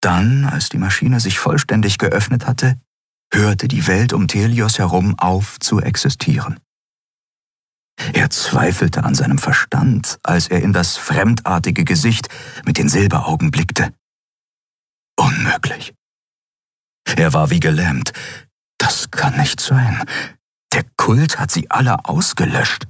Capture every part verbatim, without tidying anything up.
dann, als die Maschine sich vollständig geöffnet hatte, hörte die Welt um Thelios herum auf zu existieren. Er zweifelte an seinem Verstand, als er in das fremdartige Gesicht mit den Silberaugen blickte. Unmöglich. Er war wie gelähmt. Das kann nicht sein. Der Kult hat sie alle ausgelöscht.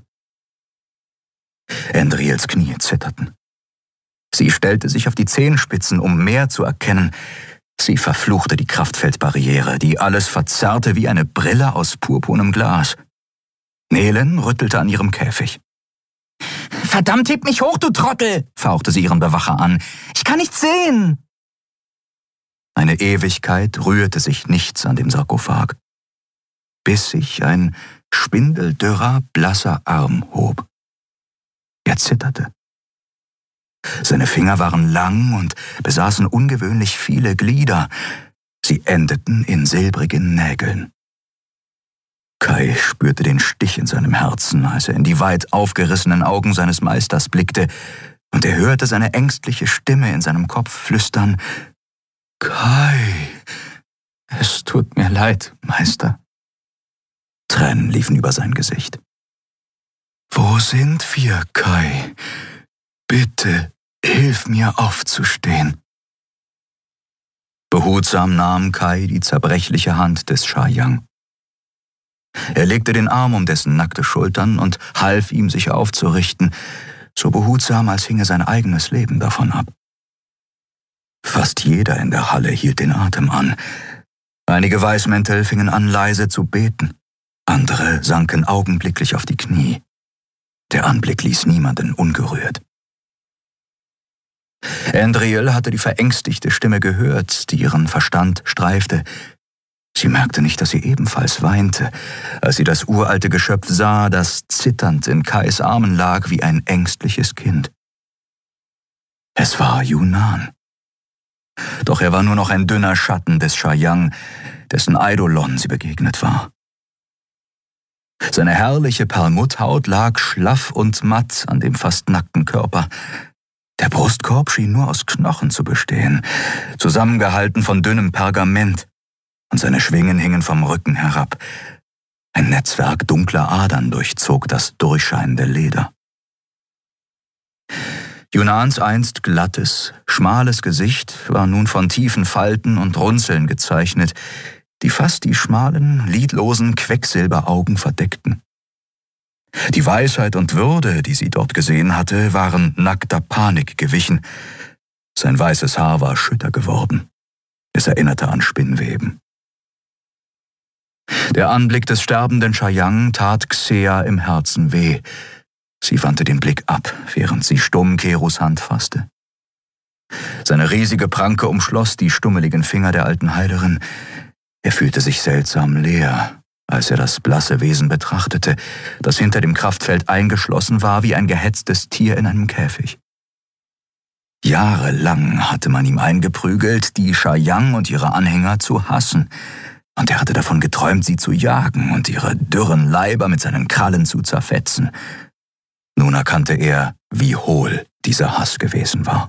Endriels Knie zitterten. Sie stellte sich auf die Zehenspitzen, um mehr zu erkennen. Sie verfluchte die Kraftfeldbarriere, die alles verzerrte wie eine Brille aus purpurnem Glas. Nelen rüttelte an ihrem Käfig. »Verdammt, heb mich hoch, du Trottel!« fauchte sie ihren Bewacher an. »Ich kann nichts sehen!« Eine Ewigkeit rührte sich nichts an dem Sarkophag, bis sich ein spindeldürrer, blasser Arm hob. Er zitterte. Seine Finger waren lang und besaßen ungewöhnlich viele Glieder. Sie endeten in silbrigen Nägeln. Kai spürte den Stich in seinem Herzen, als er in die weit aufgerissenen Augen seines Meisters blickte, und er hörte seine ängstliche Stimme in seinem Kopf flüstern: »Kai, es tut mir leid, Meister.« Tränen liefen über sein Gesicht. »Wo sind wir, Kai? Bitte, hilf mir aufzustehen.« Behutsam nahm Kai die zerbrechliche Hand des Shayang. Er legte den Arm um dessen nackte Schultern und half ihm, sich aufzurichten, so behutsam, als hinge sein eigenes Leben davon ab. Fast jeder in der Halle hielt den Atem an. Einige Weißmäntel fingen an, leise zu beten. Andere sanken augenblicklich auf die Knie. Der Anblick ließ niemanden ungerührt. Endriel hatte die verängstigte Stimme gehört, die ihren Verstand streifte. Sie merkte nicht, dass sie ebenfalls weinte, als sie das uralte Geschöpf sah, das zitternd in Kais Armen lag wie ein ängstliches Kind. Es war Yunan. Doch er war nur noch ein dünner Schatten des Shayang, dessen Eidolon sie begegnet war. Seine herrliche Perlmutthaut lag schlaff und matt an dem fast nackten Körper. Der Brustkorb schien nur aus Knochen zu bestehen, zusammengehalten von dünnem Pergament, und seine Schwingen hingen vom Rücken herab. Ein Netzwerk dunkler Adern durchzog das durchscheinende Leder. Yunans einst glattes, schmales Gesicht war nun von tiefen Falten und Runzeln gezeichnet, die fast die schmalen, lidlosen Quecksilberaugen verdeckten. Die Weisheit und Würde, die sie dort gesehen hatte, waren nackter Panik gewichen. Sein weißes Haar war schütter geworden. Es erinnerte an Spinnweben. Der Anblick des sterbenden Shayang tat Xea im Herzen weh. Sie wandte den Blick ab, während sie stumm Kerus Hand fasste. Seine riesige Pranke umschloss die stummeligen Finger der alten Heilerin. Er fühlte sich seltsam leer, als er das blasse Wesen betrachtete, das hinter dem Kraftfeld eingeschlossen war wie ein gehetztes Tier in einem Käfig. Jahrelang hatte man ihm eingeprügelt, die Shayang und ihre Anhänger zu hassen, und er hatte davon geträumt, sie zu jagen und ihre dürren Leiber mit seinen Krallen zu zerfetzen. Nun erkannte er, wie hohl dieser Hass gewesen war.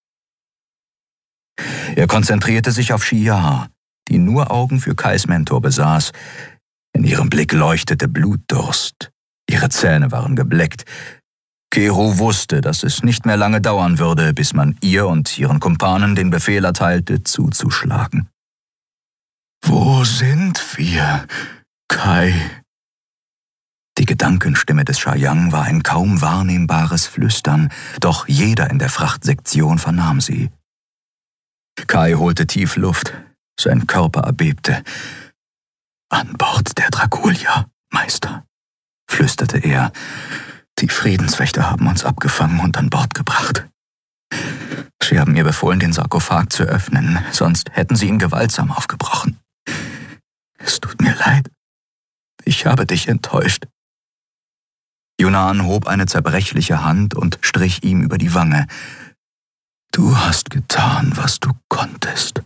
Er konzentrierte sich auf Shiar, die nur Augen für Kais Mentor besaß. In ihrem Blick leuchtete Blutdurst. Ihre Zähne waren gebleckt. Keru wusste, dass es nicht mehr lange dauern würde, bis man ihr und ihren Kumpanen den Befehl erteilte, zuzuschlagen. »Wo sind wir, Kai?« Die Gedankenstimme des Shayang war ein kaum wahrnehmbares Flüstern, doch jeder in der Frachtsektion vernahm sie. Kai holte tief Luft, sein Körper erbebte. »An Bord der Draculia, Meister«, flüsterte er. »Die Friedenswächter haben uns abgefangen und an Bord gebracht. Sie haben mir befohlen, den Sarkophag zu öffnen, sonst hätten sie ihn gewaltsam aufgebrochen. Es tut mir leid. Ich habe dich enttäuscht.« Yunan hob eine zerbrechliche Hand und strich ihm über die Wange. »Du hast getan, was du konntest.«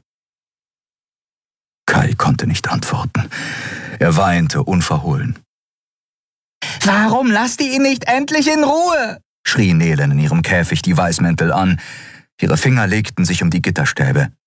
Kai konnte nicht antworten. Er weinte unverhohlen. »Warum lasst ihr ihn nicht endlich in Ruhe?« schrie Nelen in ihrem Käfig die Weißmäntel an. Ihre Finger legten sich um die Gitterstäbe.